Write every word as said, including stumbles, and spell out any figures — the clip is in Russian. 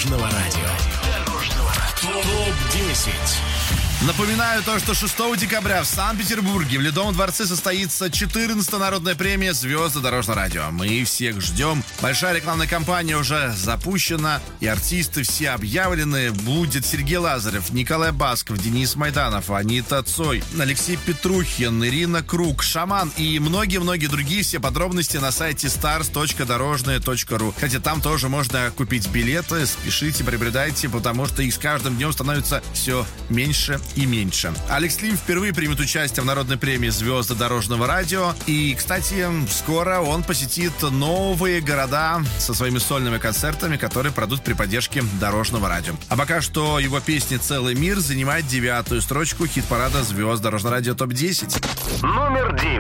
Дорожного радио. Дорожного радио. топ десять. Напоминаю то, что шестого декабря в Санкт-Петербурге в Ледовом дворце состоится четырнадцатая народная премия «Звезды дорожного радио». Мы всех ждем. Большая рекламная кампания уже запущена, и артисты все объявлены. Будет Сергей Лазарев, Николай Басков, Денис Майданов, Анита Цой, Алексей Петрухин, Ирина Круг, Шаман и многие-многие другие. Все подробности на сайте старс точка дорожное точка ру. Кстати, там тоже можно купить билеты. Спешите, приобретайте, потому что их с каждым днем становится все меньше и меньше. Алекс Лим впервые примет участие в народной премии «Звезды дорожного радио». И, кстати, скоро он посетит новые города со своими сольными концертами, которые пройдут при поддержке Дорожного радио. А пока что его песня «Целый мир» занимает девятую строчку хит-парада «Звезд дорожного радио топ десять». Номер девять.